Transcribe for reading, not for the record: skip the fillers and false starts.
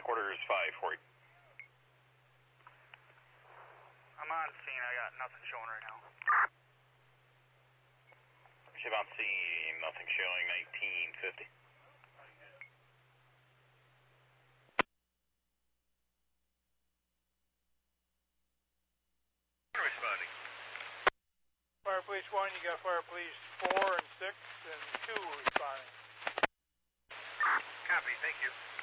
Headquarters 540. I'm on scene. I got nothing showing right now. Ship on scene, nothing showing, 1950. Responding. Fire Police 1, you got Fire Police 4 and 6 and 2 responding. Copy, thank you.